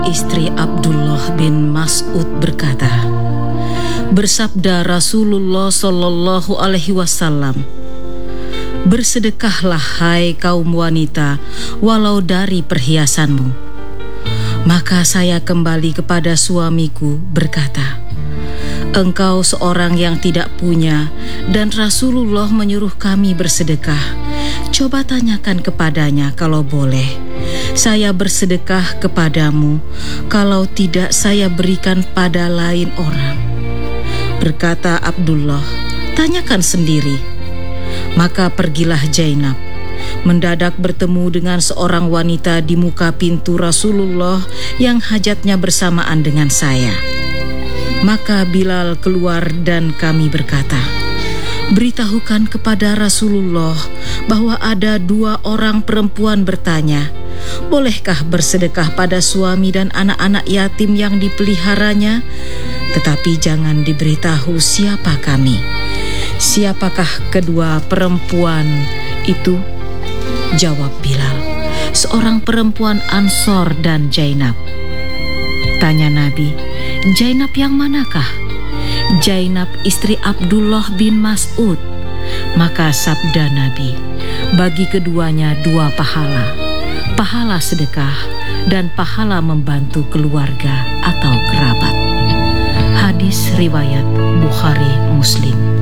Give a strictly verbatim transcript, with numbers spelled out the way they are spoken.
istri Abdullah bin Mas'ud berkata, bersabda Rasulullah Shallallahu Alaihi Wasallam, bersedekahlah hai kaum wanita walau dari perhiasanmu. Maka saya kembali kepada suamiku berkata, engkau seorang yang tidak punya dan Rasulullah menyuruh kami bersedekah. Coba tanyakan kepadanya kalau boleh. Saya bersedekah kepadamu, kalau tidak saya berikan pada lain orang. Berkata Abdullah, tanyakan sendiri. Maka pergilah Zainab, mendadak bertemu dengan seorang wanita di muka pintu Rasulullah yang hajatnya bersamaan dengan saya. Maka Bilal keluar dan kami berkata, beritahukan kepada Rasulullah bahwa ada dua orang perempuan bertanya, bolehkah bersedekah pada suami dan anak-anak yatim yang dipeliharanya? Tetapi jangan diberitahu siapa kami. Siapakah kedua perempuan itu? Jawab Bilal, seorang perempuan Ansor dan Zainab. Tanya Nabi, Zainab yang manakah? Zainab istri Abdullah bin Mas'ud. Maka sabda Nabi, bagi keduanya dua pahala, pahala sedekah dan pahala membantu keluarga atau kerabat. Hadis riwayat Bukhari Muslim.